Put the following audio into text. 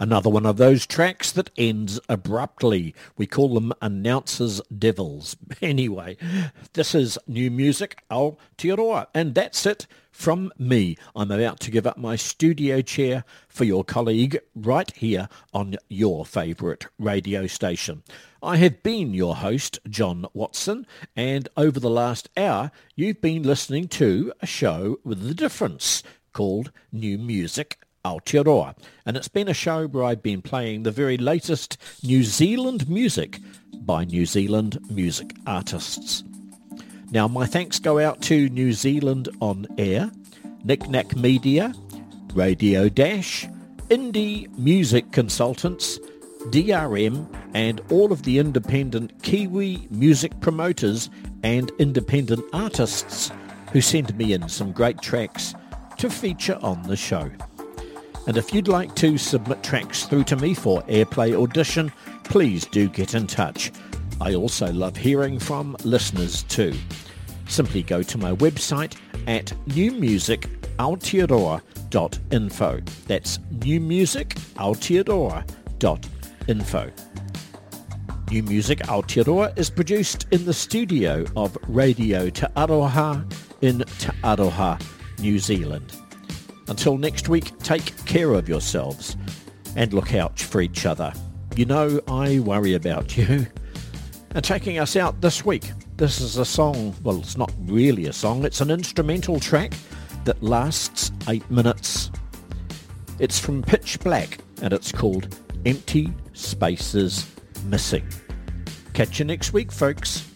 Another one of those tracks that ends abruptly. We call them announcers devils. Anyway, this is New Music Aotearoa, and that's it from me. I'm about to give up my studio chair for your colleague right here on your favourite radio station. I have been your host, John Watson, and over the last hour you've been listening to a show with a difference called New Music Aotearoa, and it's been a show where I've been playing the very latest New Zealand music by New Zealand music artists. Now my thanks go out to New Zealand On Air, Knick Knack Media, Radio Dash, Indie Music Consultants, DRM, and all of the independent Kiwi music promoters and independent artists who send me in some great tracks to feature on the show. And if you'd like to submit tracks through to me for airplay audition, please do get in touch. I also love hearing from listeners too. Simply go to my website at newmusicaotearoa.info. That's newmusicaotearoa.info. New Music Aotearoa is produced in the studio of Radio Te Aroha in Te Aroha, New Zealand. Until next week, take care of yourselves and look out for each other. You know I worry about you. And taking us out this week, this is a song, well, it's not really a song, it's an instrumental track that lasts 8 minutes. It's from Pitch Black and it's called Empty Spaces Missing. Catch you next week, folks.